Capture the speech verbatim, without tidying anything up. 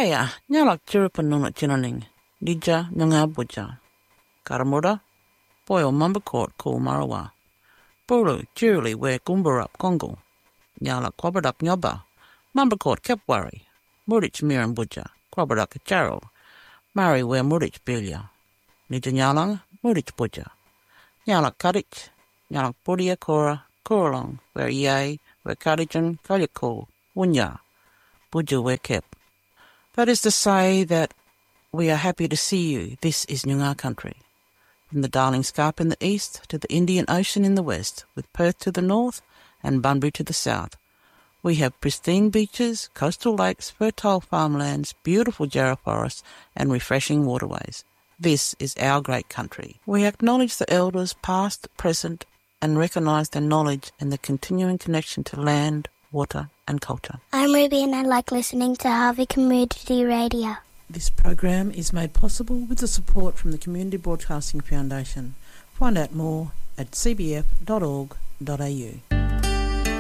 Gaya, nyalak chiripan nunat chinaning, Nija nyanga buja. Karamura, boyo mambakort ko marawa. Buru, jiruli we gumbarup Congo. Nyalak kwabadak nyoba. Mambakort kepwari. Murich miran buja. Kwabadak charo. Mari we murich bilya. Nija nyalang, murich buja. Nyalak karich. Nyalak budia kora. Koralong, we yay. We karijan kalyako. Wunya. Buja we kep. That is to say that we are happy to see you. This is Noongar country. From the Darling Scarp in the east to the Indian Ocean in the west, with Perth to the north and Bunbury to the south. We have pristine beaches, coastal lakes, fertile farmlands, beautiful jarrah forests and refreshing waterways. This is our great country. We acknowledge the elders past, present and recognise their knowledge and the continuing connection to land, water and culture. I'm Ruby and I like listening to Harvey Community Radio. This program is made possible with the support from the Community Broadcasting Foundation. Find out more at c b f dot org dot a u.